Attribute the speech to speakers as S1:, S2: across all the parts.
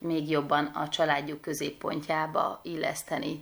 S1: még jobban a családjuk középpontjába illeszteni.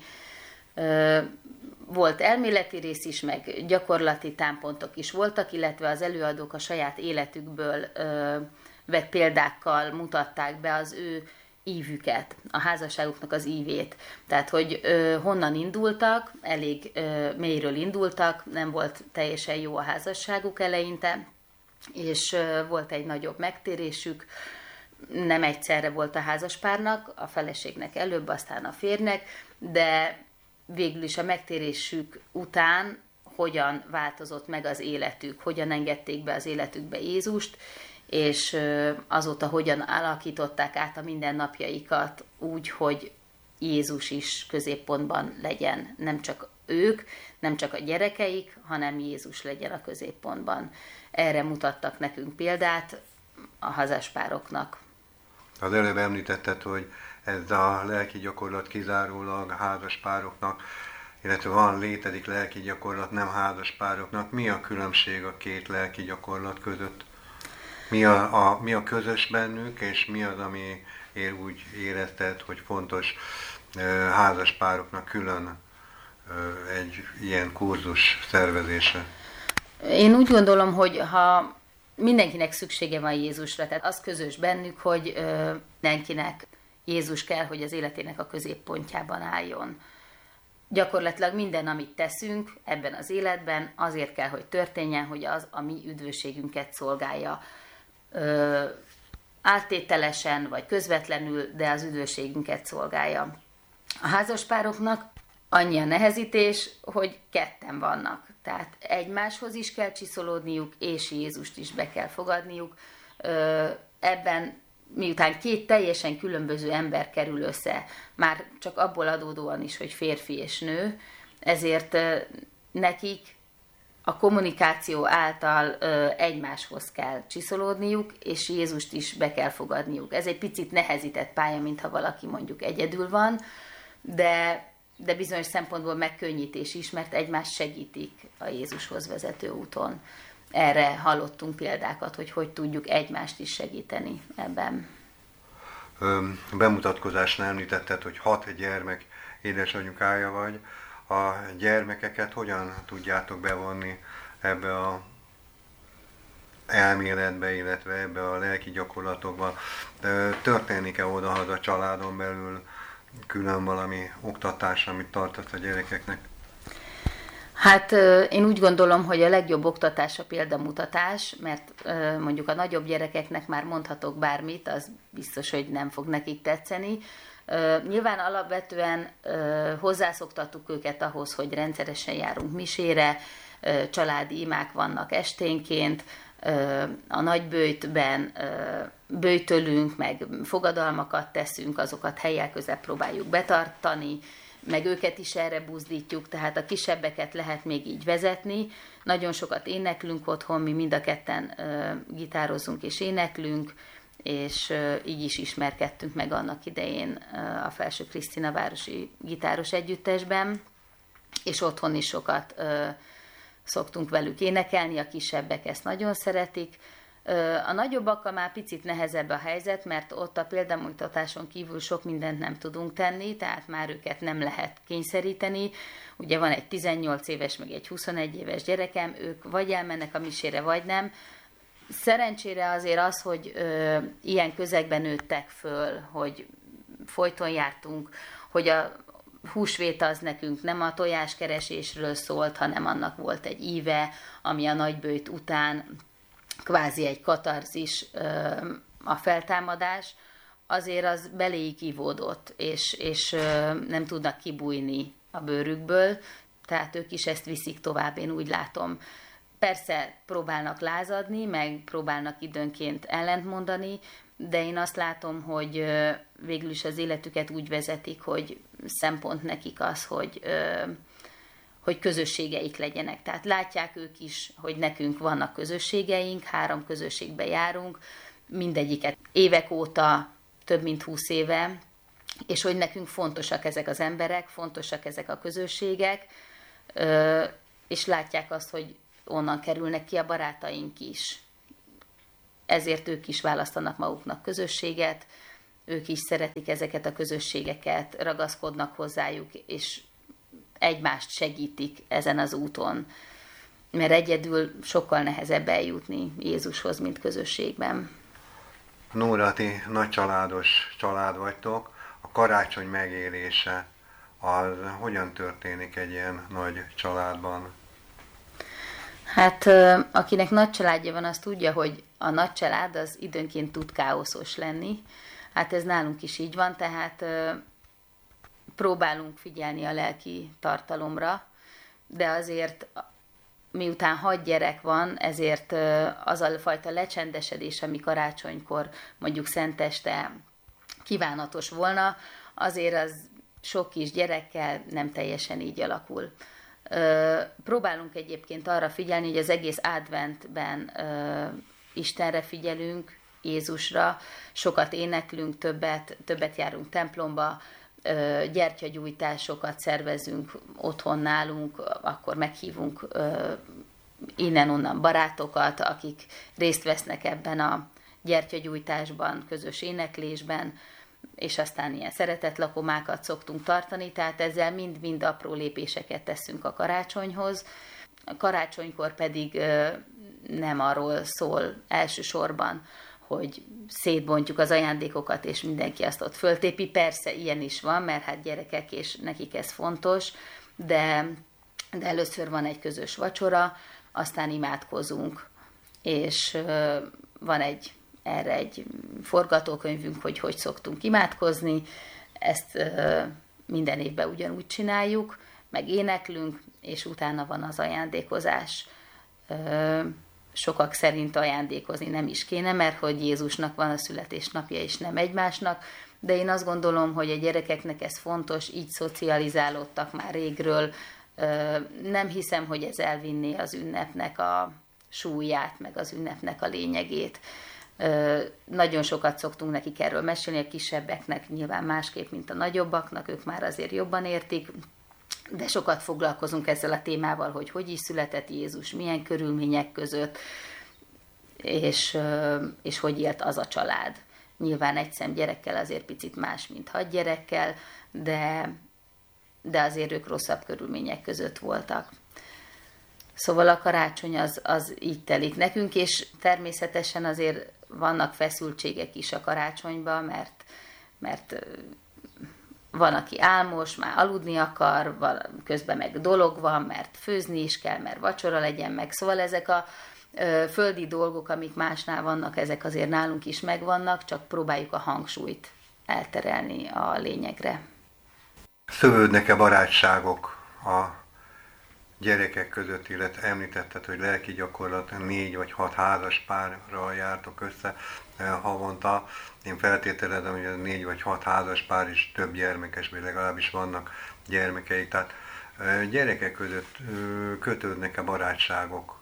S1: Volt elméleti rész is, meg gyakorlati támpontok is voltak, illetve az előadók a saját életükből vett példákkal mutatták be az ő ívüket, a házasságuknak az ívét. Tehát, hogy honnan indultak, elég mélyről indultak, nem volt teljesen jó a házasságuk eleinte, és volt egy nagyobb megtérésük, nem egyszerre volt a házaspárnak, a feleségnek előbb, aztán a férjnek, de végül is a megtérésük után hogyan változott meg az életük, hogyan engedték be az életükbe Jézust, és azóta hogyan alakították át a mindennapjaikat úgy, hogy Jézus is középpontban legyen. Nem csak ők, nem csak a gyerekeik, hanem Jézus legyen a középpontban. Erre mutattak nekünk példát a házaspároknak.
S2: Az előbb említetted, hogy ez a lelki gyakorlat kizárólag a házaspároknak, illetve létezik lelki gyakorlat nem házaspároknak. Mi a különbség a két lelki gyakorlat között? Mi a közös bennük, és mi az, ami úgy érezted, hogy fontos házaspároknak külön egy ilyen kurzus szervezése?
S1: Én úgy gondolom, hogy ha mindenkinek szüksége van Jézusra, tehát az közös bennük, hogy mindenkinek Jézus kell, hogy az életének a középpontjában álljon. Gyakorlatilag minden, amit teszünk ebben az életben, azért kell, hogy történjen, hogy az a mi üdvösségünket szolgálja. Áttételesen vagy közvetlenül, de az üdvösségünket szolgálja. A házaspároknak annyi a nehezítés, hogy ketten vannak. Tehát egymáshoz is kell csiszolódniuk, és Jézust is be kell fogadniuk. Ebben miután két teljesen különböző ember kerül össze, már csak abból adódóan is, hogy férfi és nő, ezért nekik a kommunikáció által egymáshoz kell csiszolódniuk, és Jézust is be kell fogadniuk. Ez egy picit nehezített pálya, mintha valaki mondjuk egyedül van, de bizonyos szempontból megkönnyítés is, mert egymást segítik a Jézushoz vezető úton. Erre hallottunk példákat, hogy tudjuk egymást is segíteni ebben.
S2: Bemutatkozásnál említetted, hogy 6 gyermek édesanyukája vagy. A gyermekeket hogyan tudjátok bevonni ebbe a elméletbe, illetve ebbe a lelki gyakorlatokba? Történik-e odahaza családon belül külön valami oktatás, amit tartasz a gyerekeknek?
S1: Hát én úgy gondolom, hogy a legjobb oktatás a példamutatás, mert mondjuk a nagyobb gyerekeknek már mondhatok bármit, az biztos, hogy nem fog nekik tetszeni. Nyilván alapvetően hozzászoktattuk őket ahhoz, hogy rendszeresen járunk misére, családi imák vannak esténként, a nagyböjtben böjtölünk, meg fogadalmakat teszünk, azokat helyek között próbáljuk betartani, meg őket is erre buzdítjuk, tehát a kisebbeket lehet még így vezetni. Nagyon sokat éneklünk otthon, mi mind a ketten gitározunk és éneklünk, és így is ismerkedtünk meg annak idején a Felső Krisztina városi gitáros együttesben, és otthon is sokat szoktunk velük énekelni, a kisebbek ezt nagyon szeretik. A nagyobbakkal már picit nehezebb a helyzet, mert ott a példamutatáson kívül sok mindent nem tudunk tenni, tehát már őket nem lehet kényszeríteni. Ugye van egy 18 éves, meg egy 21 éves gyerekem, ők vagy elmennek a misére, vagy nem. Szerencsére azért az, hogy ilyen közegben nőttek föl, hogy folyton jártunk, hogy a húsvét az nekünk nem a tojáskeresésről szólt, hanem annak volt egy íve, ami a nagyböjt után kvázi egy katarzis, a feltámadás, azért az beléjük ivódott, és nem tudnak kibújni a bőrükből, tehát ők is ezt viszik tovább, én úgy látom. Persze próbálnak lázadni, meg próbálnak időnként ellentmondani, de én azt látom, hogy végül is az életüket úgy vezetik, hogy szempont nekik az, hogy közösségeik legyenek. Tehát látják ők is, hogy nekünk vannak közösségeink, 3 közösségbe járunk, mindegyiket évek óta, több mint 20 éve, és hogy nekünk fontosak ezek az emberek, fontosak ezek a közösségek, és látják azt, hogy onnan kerülnek ki a barátaink is. Ezért ők is választanak maguknak közösséget, ők is szeretik ezeket a közösségeket, ragaszkodnak hozzájuk, és egymást segítik ezen az úton. Mert egyedül sokkal nehezebb eljutni Jézushoz, mint közösségben.
S2: Nóra, ti nagycsaládos család vagytok. A karácsony megélése az hogyan történik egy ilyen nagy családban?
S1: Hát akinek nagy családja van, az tudja, hogy a nagy család az időnként tud káoszos lenni. Hát ez nálunk is így van, tehát próbálunk figyelni a lelki tartalomra, de azért miután 6 gyerek van, ezért az a fajta lecsendesedés, ami karácsonykor, mondjuk szenteste kívánatos volna, azért az sok kis gyerekkel nem teljesen így alakul. Próbálunk egyébként arra figyelni, hogy az egész adventben Istenre figyelünk, Jézusra, sokat éneklünk, többet járunk templomba, gyertyagyújtásokat szervezünk otthon nálunk, akkor meghívunk innen-onnan barátokat, akik részt vesznek ebben a gyertyagyújtásban, közös éneklésben, és aztán ilyen szeretetlakomákat szoktunk tartani, tehát ezzel mind-mind apró lépéseket teszünk a karácsonyhoz. A karácsonykor pedig nem arról szól elsősorban, hogy szétbontjuk az ajándékokat, és mindenki azt ott föltépi. Persze ilyen is van, mert hát gyerekek, és nekik ez fontos, de először van egy közös vacsora, aztán imádkozunk, és van erre egy forgatókönyvünk, hogy szoktunk imádkozni. Ezt minden évben ugyanúgy csináljuk, meg éneklünk, és utána van az ajándékozás. Sokak szerint ajándékozni nem is kéne, mert hogy Jézusnak van a születésnapja, és nem egymásnak, de én azt gondolom, hogy a gyerekeknek ez fontos, így szocializálódtak már régről. Nem hiszem, hogy ez elvinné az ünnepnek a súlyát, meg az ünnepnek a lényegét. Nagyon sokat szoktunk nekik erről mesélni, a kisebbeknek nyilván másképp, mint a nagyobbaknak, ők már azért jobban értik, de sokat foglalkozunk ezzel a témával, hogy is született Jézus, milyen körülmények között, és hogy élt az a család. Nyilván egy szem gyerekkel azért picit más, mint 6 gyerekkel, de azért ők rosszabb körülmények között voltak. Szóval a karácsony az így telik nekünk, és természetesen azért vannak feszültségek is a karácsonyban, mert van, aki álmos, már aludni akar, közben meg dolog van, mert főzni is kell, mert vacsora legyen meg. Szóval ezek a földi dolgok, amik másnál vannak, ezek azért nálunk is megvannak, csak próbáljuk a hangsúlyt elterelni a lényegre.
S2: Szövődnek-e barátságok a gyerekek között, illetve említetted, hogy lelki gyakorlat 4 vagy 6 házas párral jártok össze havonta. Én feltételezem, hogy ez 4 vagy 6 házas pár is több gyermekes, vagy legalábbis vannak gyermekeik. Tehát gyerekek között kötődnek-e barátságok?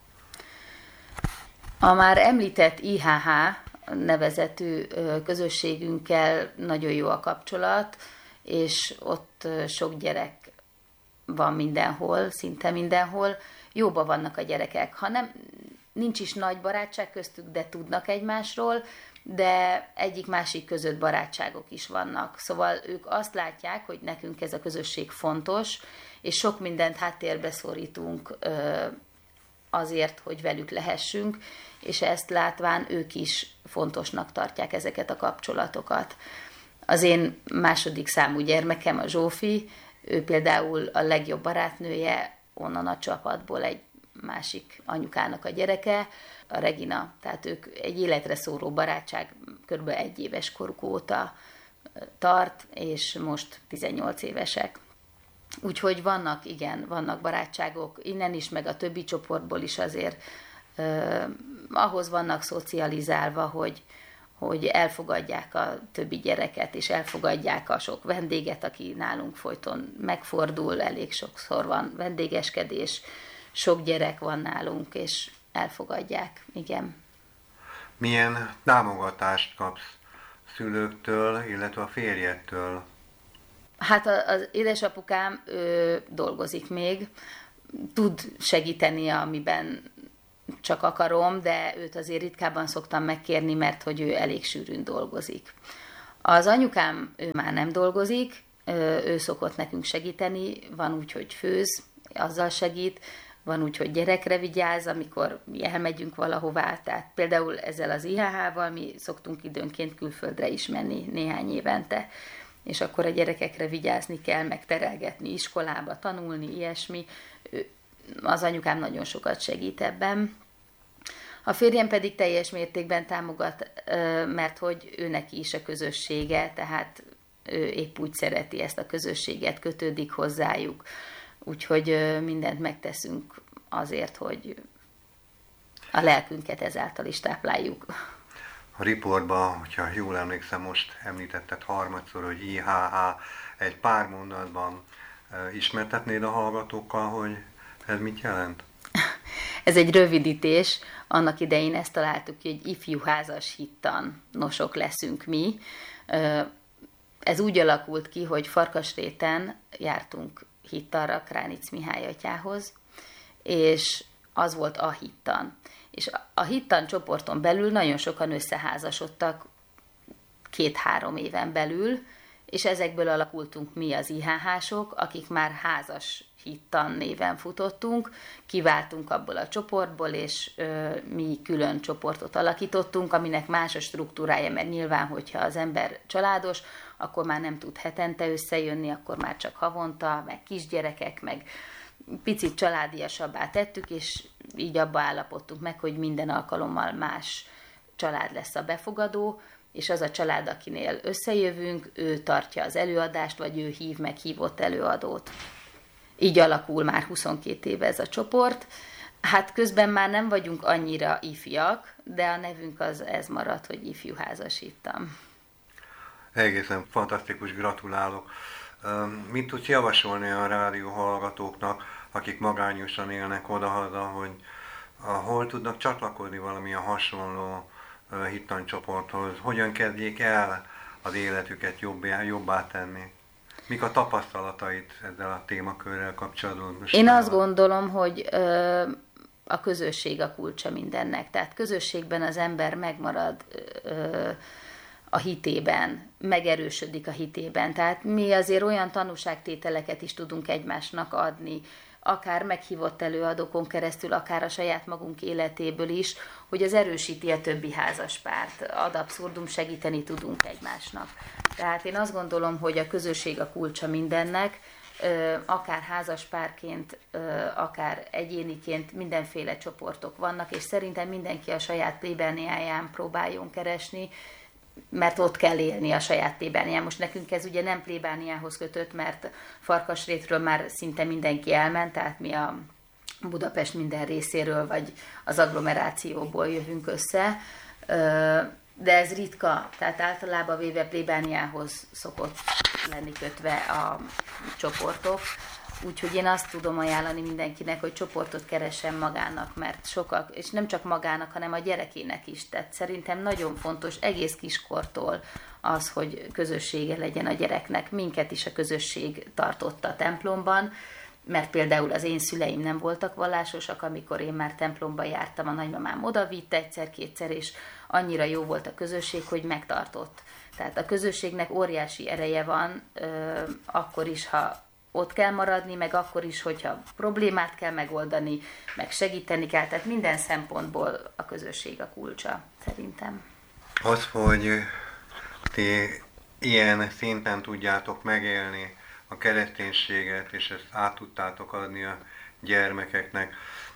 S1: A már említett IHH nevezetű közösségünkkel nagyon jó a kapcsolat, és ott sok gyerek van mindenhol, szinte mindenhol. Jóban vannak a gyerekek. Ha nincs is nagy barátság köztük, de tudnak egymásról, de egyik-másik között barátságok is vannak. Szóval ők azt látják, hogy nekünk ez a közösség fontos, és sok mindent háttérbe szorítunk azért, hogy velük lehessünk, és ezt látván ők is fontosnak tartják ezeket a kapcsolatokat. Az én második számú gyermekem, a Zsófi, ő például a legjobb barátnője, onnan a csapatból egy másik anyukának a gyereke, a Regina, tehát ők egy életre szóró barátság kb. 1 éves koruk óta tart, és most 18 évesek. Úgyhogy vannak barátságok, innen is, meg a többi csoportból is azért ahhoz vannak szocializálva, hogy elfogadják a többi gyereket, és elfogadják a sok vendéget, aki nálunk folyton megfordul, elég sokszor van vendégeskedés, sok gyerek van nálunk, és elfogadják, igen.
S2: Milyen támogatást kapsz szülőktől, illetve a férjedtől?
S1: Hát az édesapukám dolgozik még, tud segíteni, amiben csak akarom, de őt azért ritkábban szoktam megkérni, mert hogy ő elég sűrűn dolgozik. Az anyukám, ő már nem dolgozik, ő szokott nekünk segíteni, van úgy, hogy főz, azzal segít, van úgy, hogy gyerekre vigyáz, amikor mi elmegyünk valahová, tehát például ezzel az IHH-val mi szoktunk időnként külföldre is menni néhány évente, és akkor a gyerekekre vigyázni kell, meg terelgetni iskolába, tanulni, ilyesmi. Az anyukám nagyon sokat segít ebben. A férjem pedig teljes mértékben támogat, mert hogy ő neki is a közössége, tehát ő épp úgy szereti ezt a közösséget, kötődik hozzájuk. Úgyhogy mindent megteszünk azért, hogy a lelkünket ezáltal is tápláljuk.
S2: A riportban, hogyha jól emlékszem, most említetted harmadszor, hogy IHH, egy pár mondatban ismertetnéd a hallgatókkal, hogy ez mit jelent?
S1: Ez egy rövidítés, annak idején ezt találtuk ki, hogy ifjú házas hittanosok leszünk mi. Ez úgy alakult ki, hogy Farkasréten jártunk hittanra Kránic Mihály atyához, és az volt a hittan. És a hittan csoporton belül nagyon sokan összeházasodtak 2-3 éven belül, és ezekből alakultunk mi az IHH-sok, akik már házas hittan néven futottunk, kiváltunk abból a csoportból, és mi külön csoportot alakítottunk, aminek más a struktúrája, mert nyilván, hogyha az ember családos, akkor már nem tud hetente összejönni, akkor már csak havonta, meg kisgyerekek, meg picit családiasabbá tettük, és így abba állapodtunk meg, hogy minden alkalommal más család lesz a befogadó, és az a család, akinél összejövünk, ő tartja az előadást, vagy ő hív meg hívott előadót. Így alakul már 22 éve ez a csoport. Hát közben már nem vagyunk annyira ifjak, de a nevünk az ez maradt, hogy ifjú házasítam.
S2: Egészen fantasztikus, gratulálok. Mit tudsz javasolni a rádió hallgatóknak, akik magányosan élnek odahaza, hogy hol tudnak csatlakozni valamilyen hasonló hittancsoporthoz? Hogyan kezdjék el az életüket jobbá tenni? Mik a tapasztalatait ezzel a témakörrel kapcsolatban?
S1: Én azt gondolom, hogy a közösség a kulcsa mindennek. Tehát közösségben az ember megmarad a hitében, megerősödik a hitében. Tehát mi azért olyan tanúságtételeket is tudunk egymásnak adni, akár meghívott előadókon keresztül, akár a saját magunk életéből is, hogy az erősíti a többi házaspárt. Ad abszurdum, segíteni tudunk egymásnak. Tehát én azt gondolom, hogy a közösség a kulcsa mindennek, akár házaspárként, akár egyéniként mindenféle csoportok vannak, és szerintem mindenki a saját plébániáján próbáljon keresni, mert ott kell élni a saját plébánián. Most nekünk ez ugye nem plébániához kötött, mert Farkasrétről már szinte mindenki elment, tehát mi a Budapest minden részéről, vagy az agglomerációból jövünk össze, de ez ritka, tehát általában véve plébániához szokott lenni kötve a csoportok, úgyhogy én azt tudom ajánlani mindenkinek, hogy csoportot keressen magának, mert sokak, és nem csak magának, hanem a gyerekének is. Tehát szerintem nagyon fontos egész kiskortól az, hogy közössége legyen a gyereknek. Minket is a közösség tartotta a templomban, mert például az én szüleim nem voltak vallásosak, amikor én már templomba jártam, a nagymamám odavitt egyszer-kétszer, és annyira jó volt a közösség, hogy megtartott. Tehát a közösségnek óriási ereje van, akkor is, ha ott kell maradni, meg akkor is, hogyha problémát kell megoldani, meg segíteni kell, tehát minden szempontból a közösség a kulcsa, szerintem.
S2: Az, hogy ti ilyen szinten tudjátok megélni a kereszténységet, és ezt át tudtátok adni a gyermekeknek,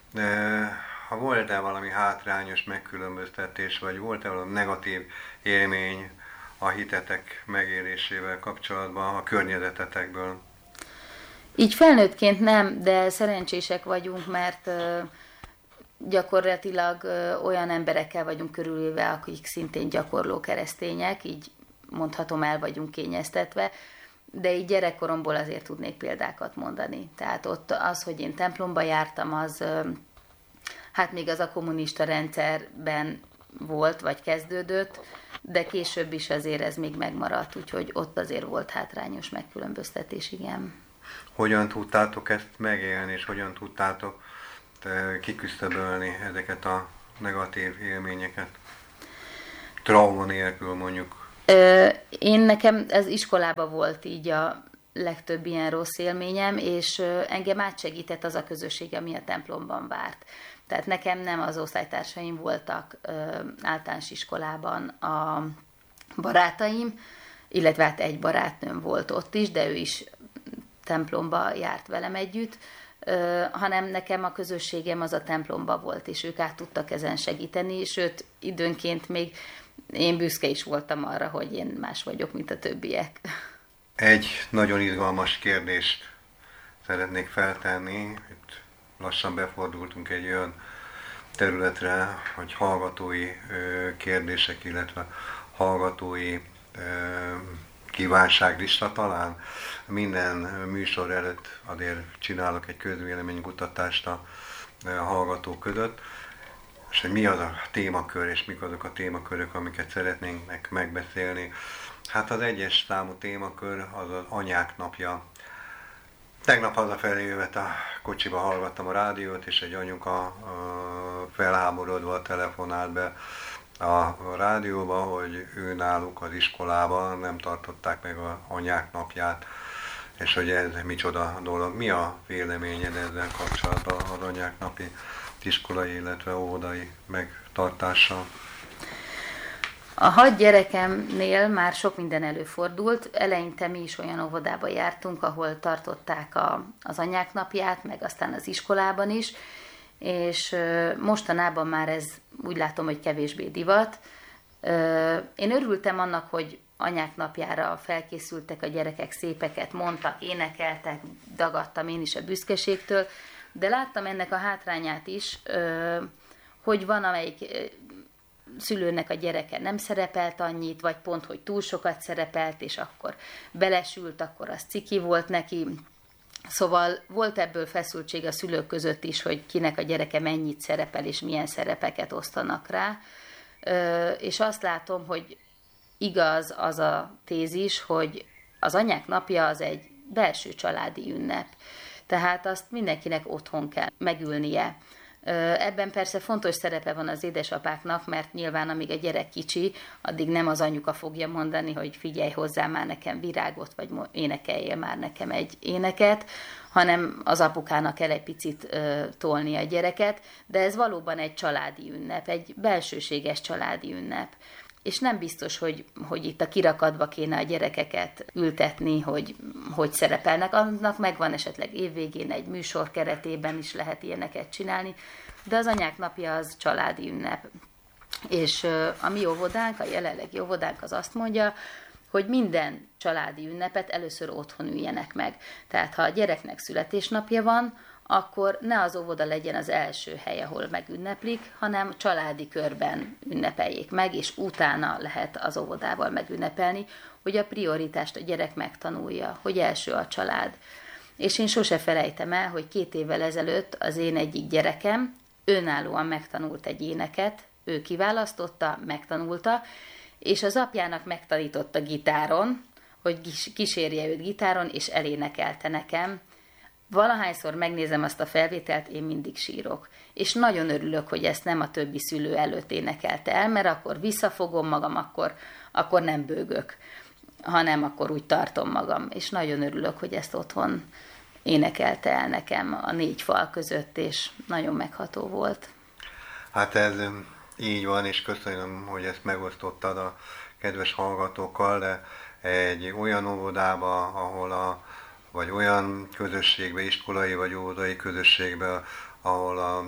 S2: ha volt-e valami hátrányos megkülönböztetés, vagy volt-e valami negatív élmény a hitetek megélésével kapcsolatban a környezetetekből?
S1: Így felnőttként nem, de szerencsések vagyunk, mert gyakorlatilag olyan emberekkel vagyunk körülvéve, akik szintén gyakorló keresztények, így mondhatom, el vagyunk kényeztetve, de így gyerekkoromból azért tudnék példákat mondani. Tehát ott az, hogy én templomba jártam, az hát még az a kommunista rendszerben volt, vagy kezdődött, de később is azért ez még megmaradt, úgyhogy ott azért volt hátrányos megkülönböztetés, igen.
S2: Hogyan tudtátok ezt megélni, és hogyan tudtátok kiküszöbölni ezeket a negatív élményeket? Trauma nélkül mondjuk.
S1: Nekem ez iskolában volt így a legtöbb ilyen rossz élményem, és engem átsegített az a közösség, ami a templomban várt. Tehát nekem nem az osztálytársaim voltak általános iskolában a barátaim, illetve hát egy barátnőm volt ott is, de ő is templomba járt velem együtt, hanem nekem a közösségem az a templomba volt, és ők át tudtak ezen segíteni, sőt, időnként még én büszke is voltam arra, hogy én más vagyok, mint a többiek.
S2: Egy nagyon izgalmas kérdést szeretnék feltenni. Itt lassan befordultunk egy olyan területre, hogy hallgatói kérdések, illetve hallgatói kívánságlista talán. Minden műsor előtt azért csinálok egy közvéleménykutatást a hallgatók között, és hogy mi az a témakör, és mik azok a témakörök, amiket szeretnénk megbeszélni. Hát az egyes számú témakör az az anyák napja. Tegnap hazafelé jövet a kocsiba hallgattam a rádiót, és egy anyuka felháborodva telefonált be a rádióba, hogy ő náluk az iskolában nem tartották meg az anyák napját, és hogy ez micsoda dolog. Mi a véleményed ezzel kapcsolatban az anyák napi iskolai, illetve óvodai megtartással?
S1: A 6 gyerekemnél már sok minden előfordult. Eleinte mi is olyan óvodába jártunk, ahol tartották az anyák napját, meg aztán az iskolában is, és mostanában már ez úgy látom, hogy kevésbé divat. Én örültem annak, hogy anyák napjára felkészültek a gyerekek, szépeket mondtak, énekeltek, dagadtam én is a büszkeségtől, de láttam ennek a hátrányát is, hogy van, amelyik szülőnek a gyereke nem szerepelt annyit, vagy pont, hogy túl sokat szerepelt, és akkor belesült, akkor az ciki volt neki. Szóval volt ebből feszültség a szülők között is, hogy kinek a gyereke mennyit szerepel, és milyen szerepeket osztanak rá. És azt látom, hogy igaz az a tézis, hogy az anyák napja az egy belső családi ünnep. Tehát azt mindenkinek otthon kell megülnie. Ebben persze fontos szerepe van az édesapáknak, mert nyilván amíg a gyerek kicsi, addig nem az anyuka fogja mondani, hogy figyelj hozzá már nekem virágot, vagy énekeljél már nekem egy éneket, hanem az apukának kell egy picit tolni a gyereket, de ez valóban egy családi ünnep, egy belsőséges családi ünnep. És nem biztos, hogy itt a kirakatba kéne a gyerekeket ültetni, hogy szerepelnek. Annak megvan esetleg évvégén egy műsor keretében is lehet ilyeneket csinálni, de az anyák napja az családi ünnep. És a mi óvodánk, a jelenlegi óvodánk az azt mondja, hogy minden családi ünnepet először otthon üljenek meg. Tehát ha a gyereknek születésnapja van, akkor ne az óvoda legyen az első hely, ahol megünneplik, hanem családi körben ünnepeljék meg, és utána lehet az óvodával megünnepelni, hogy a prioritást a gyerek megtanulja, hogy első a család. És én sose felejtem el, hogy 2 évvel ezelőtt az én egyik gyerekem önállóan megtanult egy éneket, ő kiválasztotta, megtanulta, és az apjának megtanította gitáron, hogy kísérje őt gitáron, és elénekelte nekem. Valahányszor megnézem azt a felvételt, én mindig sírok. És nagyon örülök, hogy ezt nem a többi szülő előtt énekelte el, mert akkor visszafogom magam, akkor nem bőgök, hanem akkor úgy tartom magam. És nagyon örülök, hogy ezt otthon énekelte el nekem a 4 fal között, és nagyon megható volt.
S2: Hát ez így van, és köszönöm, hogy ezt megosztottad a kedves hallgatókkal, de egy olyan óvodába, vagy olyan közösségbe, iskolai vagy óvodai közösségbe, ahol a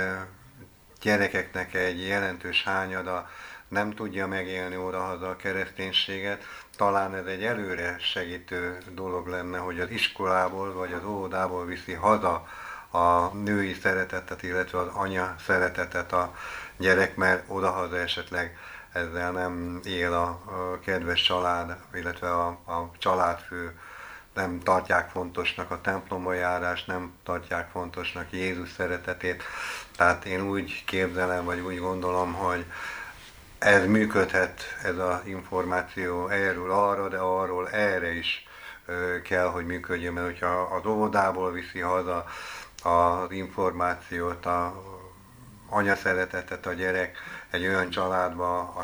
S2: gyerekeknek egy jelentős hányada nem tudja megélni odahaza a kereszténységet, talán ez egy előre segítő dolog lenne, hogy az iskolából vagy az óvodából viszi haza a női szeretetet, illetve az anya szeretetet a gyerek, mert odahaza esetleg ezzel nem él a kedves család, illetve a családfő, nem tartják fontosnak a templomba járást, nem tartják fontosnak Jézus szeretetét. Tehát én úgy képzelem, vagy úgy gondolom, hogy ez működhet, ez az információ erről arra, de arról erre is kell, hogy működjön, mert hogyha az óvodából viszi haza az információt, az anya szeretetet a gyerek egy olyan családba, akik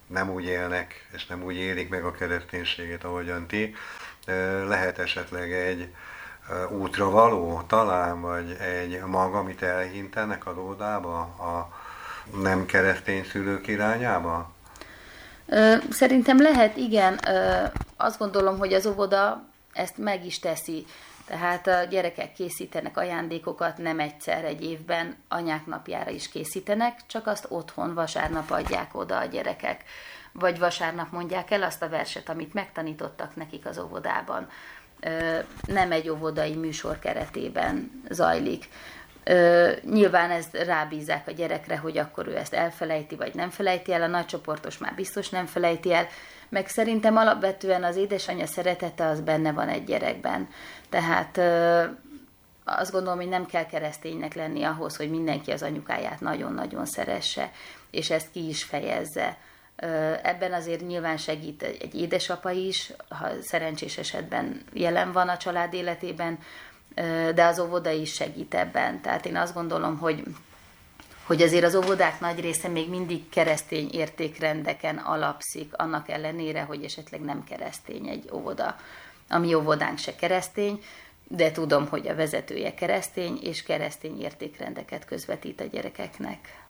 S2: nem úgy élnek, és nem úgy élik meg a kereszténységet, ahogyan ti. Lehet esetleg egy útra való talán, vagy egy mag, amit elhintenek az óvodába, a nem keresztény szülők irányába?
S1: Szerintem lehet, igen. Azt gondolom, hogy az óvoda ezt meg is teszi. Tehát a gyerekek készítenek ajándékokat, nem egyszer egy évben, anyák napjára is készítenek, csak azt otthon vasárnap adják oda a gyerekek. Vagy vasárnap mondják el azt a verset, amit megtanítottak nekik az óvodában. Nem egy óvodai műsor keretében zajlik. Nyilván ezt rábízzák a gyerekre, hogy akkor ő ezt elfelejti, vagy nem felejti el, a nagycsoportos már biztos nem felejti el, meg szerintem alapvetően az édesanyja szeretete az benne van egy gyerekben. Tehát azt gondolom, hogy nem kell kereszténynek lenni ahhoz, hogy mindenki az anyukáját nagyon-nagyon szeresse, és ezt ki is fejezze. Ebben azért nyilván segít egy édesapa is, ha szerencsés esetben jelen van a család életében, de az óvoda is segít ebben. Tehát én azt gondolom, hogy azért az óvodák nagy része még mindig keresztény értékrendeken alapszik, annak ellenére, hogy esetleg nem keresztény egy óvoda. A mi óvodánk se keresztény, de tudom, hogy a vezetője keresztény, és keresztény értékrendeket közvetít a gyerekeknek.